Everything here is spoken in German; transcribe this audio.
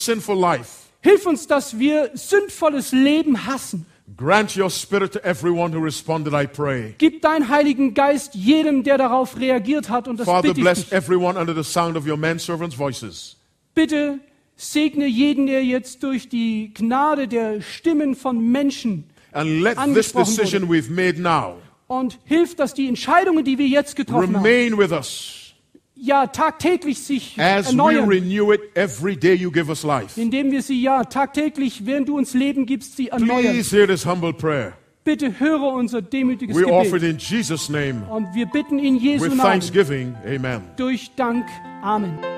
sinful life. Hilf uns, dass wir sündvolles Leben hassen. Grant your spirit to everyone who responded, I pray. Gib deinen Heiligen Geist jedem, der darauf reagiert hat, und das Father, bitte ich bless dich. everyone under the sound of your manservants' voices. Bitte segne jeden, der jetzt durch die Gnade der Stimmen von Menschen And let this angesprochen decision wurde. we've made now Und hilf, dass die Entscheidungen, die wir jetzt getroffen haben, remain with us ja tagtäglich sich as we erneuern, renew it every day you give us life. indem wir sie ja tagtäglich, während du uns Leben gibst, sie erneuern. Please hear this humble prayer. Bitte höre unser demütiges We offer it Gebet. in Jesus' name Und wir bitten in Jesu with Namen thanksgiving. Amen. durch Dank. Amen.